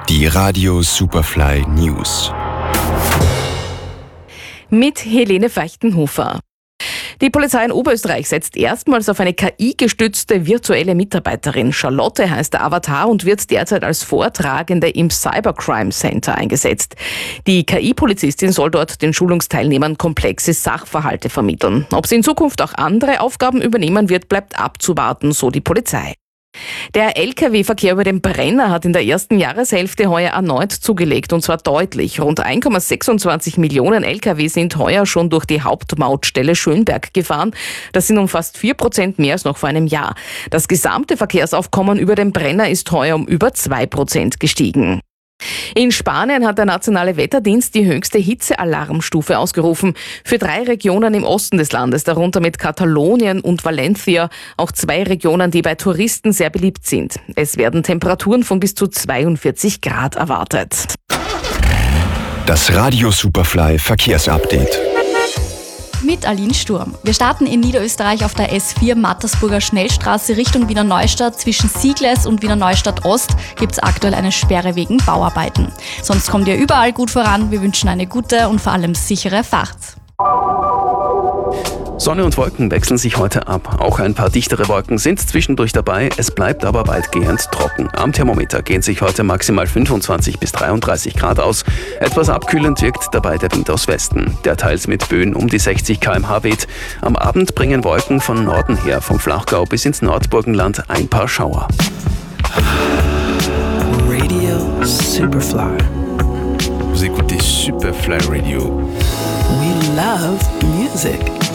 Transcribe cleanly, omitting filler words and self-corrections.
Die Radio Superfly News. Mit Helene Feichtenhofer. Die Polizei in Oberösterreich setzt erstmals auf eine KI-gestützte virtuelle Mitarbeiterin. Charlotte heißt der Avatar und wird derzeit als Vortragende im Cybercrime Center eingesetzt. Die KI-Polizistin soll dort den Schulungsteilnehmern komplexe Sachverhalte vermitteln. Ob sie in Zukunft auch andere Aufgaben übernehmen wird, bleibt abzuwarten, so die Polizei. Der Lkw-Verkehr über den Brenner hat in der ersten Jahreshälfte heuer erneut zugelegt, und zwar deutlich. Rund 1,26 Millionen Lkw sind heuer schon durch die Hauptmautstelle Schönberg gefahren. Das sind um fast 4% mehr als noch vor einem Jahr. Das gesamte Verkehrsaufkommen über den Brenner ist heuer um über 2% gestiegen. In Spanien hat der Nationale Wetterdienst die höchste Hitzealarmstufe ausgerufen. Für 3 Regionen im Osten des Landes, darunter mit Katalonien und Valencia, auch 2 Regionen, die bei Touristen sehr beliebt sind. Es werden Temperaturen von bis zu 42 Grad erwartet. Das Radio Superfly Verkehrsupdate. Mit Aline Sturm. Wir starten in Niederösterreich auf der S4 Mattersburger Schnellstraße Richtung Wiener Neustadt. Zwischen Siegles und Wiener Neustadt Ost gibt es aktuell eine Sperre wegen Bauarbeiten. Sonst kommt ihr überall gut voran. Wir wünschen eine gute und vor allem sichere Fahrt. Sonne und Wolken wechseln sich heute ab. Auch ein paar dichtere Wolken sind zwischendurch dabei. Es bleibt aber weitgehend trocken. Am Thermometer gehen sich heute maximal 25 bis 33 Grad aus. Etwas abkühlend wirkt dabei der Wind aus Westen, der teils mit Böen um die 60 km/h weht. Am Abend bringen Wolken von Norden her, vom Flachgau bis ins Nordburgenland, ein paar Schauer. Radio Superfly. Vous écoutez Superfly Radio. We love music.